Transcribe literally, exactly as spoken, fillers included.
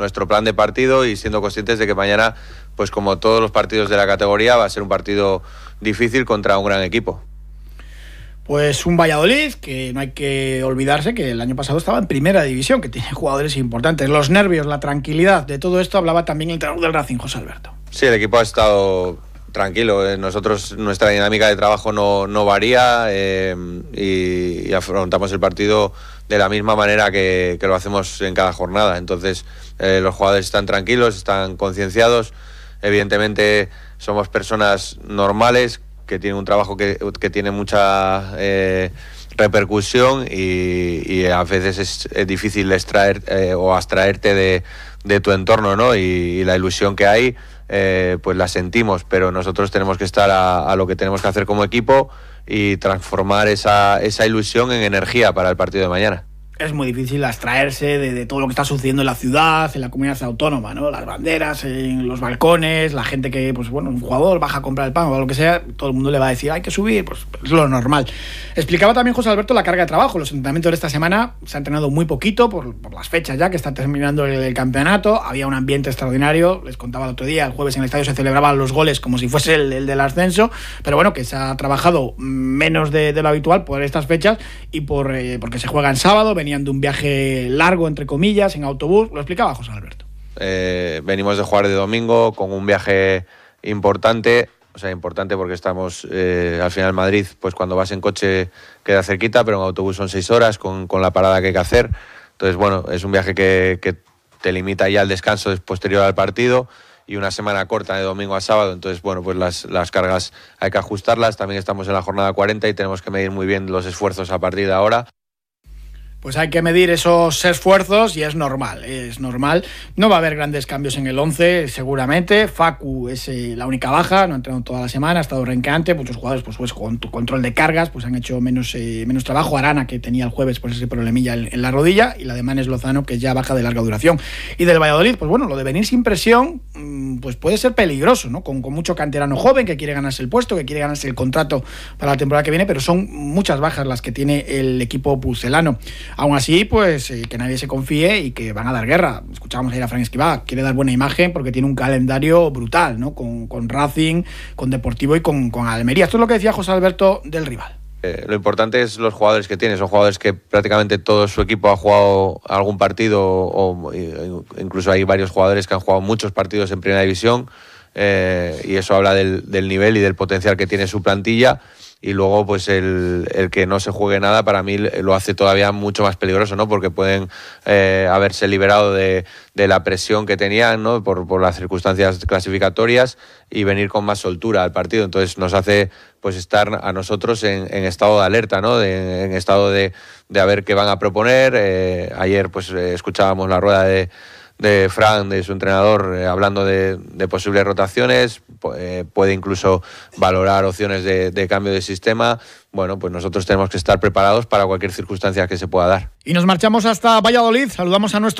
nuestro plan de partido y siendo conscientes de que mañana, pues como todos los partidos de la categoría, va a ser un partido difícil contra un gran equipo. Pues un Valladolid que no hay que olvidarse que el año pasado estaba en primera división, que tiene jugadores importantes. Los nervios, la tranquilidad, de todo esto hablaba también el entrenador del Racing, José Alberto. Sí, el equipo ha estado tranquilo. Nosotros, nuestra dinámica de trabajo no, no varía eh, y, y afrontamos el partido de la misma manera que, que lo hacemos en cada jornada. Entonces, eh, los jugadores están tranquilos, están concienciados. Evidentemente, somos personas normales que tienen un trabajo que, que tiene mucha eh, repercusión y, y a veces es, es difícil extraer eh, o abstraerte de, de tu entorno, ¿no? Y, y la ilusión que hay, eh, pues la sentimos, pero nosotros tenemos que estar a, a lo que tenemos que hacer como equipo y transformar esa, esa ilusión en energía para el partido de mañana. Es muy difícil abstraerse de, de todo lo que está sucediendo en la ciudad, en la comunidad autónoma, ¿no? Las banderas, en los balcones, la gente que, pues bueno, un jugador baja a comprar el pan o lo que sea, todo el mundo le va a decir, hay que subir, pues es lo normal. Explicaba también José Alberto la carga de trabajo. Los entrenamientos de esta semana se ha entrenado muy poquito por, por las fechas ya, que está terminando el, el campeonato. Había un ambiente extraordinario, les contaba el otro día, el jueves en el estadio se celebraban los goles como si fuese el, el del ascenso, pero bueno, que se ha trabajado menos de, de lo habitual por estas fechas y por eh, porque se juega en sábado, venía de un viaje largo, entre comillas, en autobús. Lo explicaba José Alberto. Eh, venimos de jugar de domingo con un viaje importante, o sea, importante porque estamos eh, al final en Madrid, pues cuando vas en coche queda cerquita, pero en autobús son seis horas con, con la parada que hay que hacer. Entonces, bueno, es un viaje que, que te limita ya el descanso posterior al partido y una semana corta de domingo a sábado. Entonces, bueno, pues las, las cargas hay que ajustarlas. También estamos en la jornada cuarenta y tenemos que medir muy bien los esfuerzos a partir de ahora. Pues hay que medir esos esfuerzos y es normal, es normal. No va a haber grandes cambios en el once, seguramente. Facu es eh, la única baja, no ha entrenado toda la semana, ha estado renqueante. Muchos jugadores, pues, pues con tu control de cargas, pues han hecho menos, eh, menos trabajo. Arana, que tenía el jueves pues ese problemilla en, en la rodilla, y la de Manes Lozano, que ya baja de larga duración. Y del Valladolid, pues bueno, lo de venir sin presión, pues puede ser peligroso, ¿no? Con, con mucho canterano joven que quiere ganarse el puesto, que quiere ganarse el contrato para la temporada que viene, pero son muchas bajas las que tiene el equipo pucelano. Aún así, pues eh, que nadie se confíe y que van a dar guerra. Escuchábamos ayer a Fran Escribá, quiere dar buena imagen porque tiene un calendario brutal, ¿no? Con, con Racing, con Deportivo y con, con Almería. Esto es lo que decía José Alberto del rival. Eh, lo importante es los jugadores que tiene. Son jugadores que prácticamente todo su equipo ha jugado algún partido, o, o incluso hay varios jugadores que han jugado muchos partidos en Primera División, eh, y eso habla del, del nivel y del potencial que tiene su plantilla. Y luego, pues el, el que no se juegue nada, para mí lo hace todavía mucho más peligroso, ¿no? Porque pueden eh, haberse liberado de, de la presión que tenían, ¿no? Por, por las circunstancias clasificatorias y venir con más soltura al partido. Entonces nos hace pues estar a nosotros en, en estado de alerta, ¿no? De, en estado de, de a ver qué van a proponer. Eh, ayer pues eh, escuchábamos la rueda de de Fran, de su entrenador, eh, hablando de, de posibles rotaciones, eh, puede incluso valorar opciones de, de cambio de sistema. Bueno, pues nosotros tenemos que estar preparados para cualquier circunstancia que se pueda dar. Y nos marchamos hasta Valladolid, saludamos a nuestro